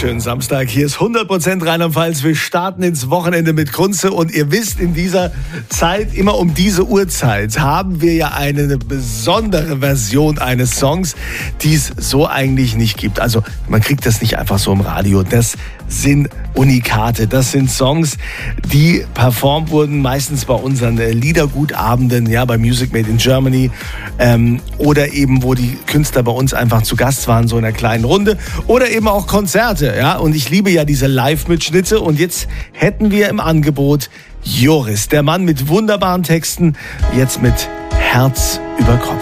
wunderschönen Samstag. Hier ist 100% Rheinland-Pfalz. Wir starten ins Wochenende mit Kunze und ihr wisst, in dieser Zeit, immer um diese Uhrzeit, haben wir ja eine besondere Version eines Songs, die es so eigentlich nicht gibt. Also man kriegt das nicht einfach so im Radio. Das sind Unikate. Das sind Songs, die performt wurden, meistens bei unseren Liedergutabenden, ja, bei Music Made in Germany, oder eben, wo die Künstler bei uns einfach zu Gast waren, so in einer kleinen Runde, oder eben auch Konzerte, ja. Und ich liebe ja diese Live-Mitschnitte. Und jetzt hätten wir im Angebot Joris, der Mann mit wunderbaren Texten, jetzt mit Herz über Kopf.